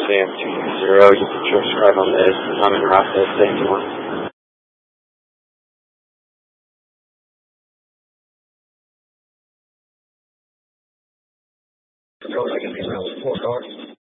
Sam220. You can subscribe on this. I'm in Rockville. Thank you.